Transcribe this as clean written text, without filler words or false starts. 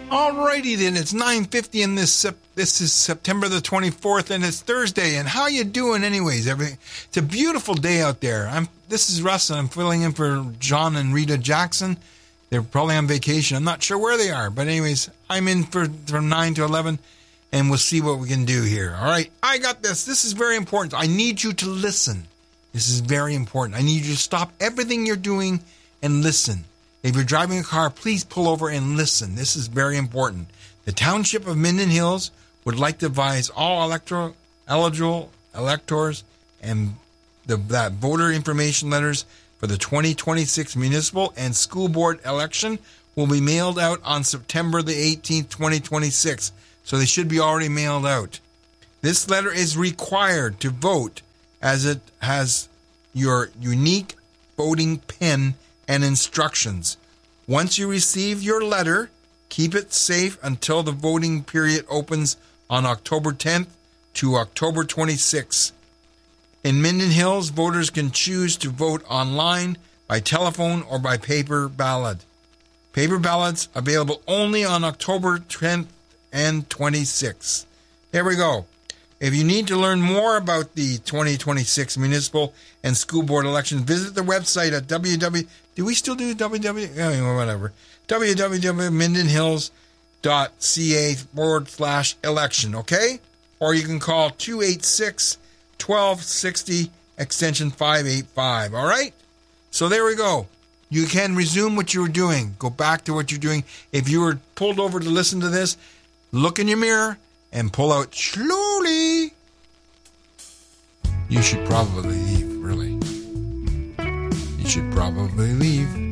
Alrighty then, it's 9:50 and this is September the 24th and it's Thursday. And how you doing anyways? It's a beautiful day out there. This is Russ and I'm filling in for John and Rita Jackson. They're probably on vacation. I'm not sure where they are, but anyways, I'm in from 9 to 11 and we'll see what we can do here. All right, I got this. This is very important. I need you to listen. This is very important. I need you to stop everything you're doing and listen. If you're driving a car, please pull over and listen. This is very important. The Township of Minden Hills would like to advise all eligible electors and that voter information letters for the 2026 municipal and school board election will be mailed out on September the 18th, 2026. So they should be already mailed out. This letter is required to vote as it has your unique voting pen and instructions. Once you receive your letter, keep it safe until the voting period opens on October 10th to October 26th. In Minden Hills, voters can choose to vote online, by telephone, or by paper ballot. Paper ballots available only on October 10th and 26th. There we go. If you need to learn more about the 2026 municipal and school board elections, visit the website at www.mindenhills.ca/election, okay? Or you can call 286-1260, extension 585, all right? So there we go. You can resume what you were doing. Go back to what you're doing. If you were pulled over to listen to this, look in your mirror and pull out slowly. You should probably leave, really. You should probably leave.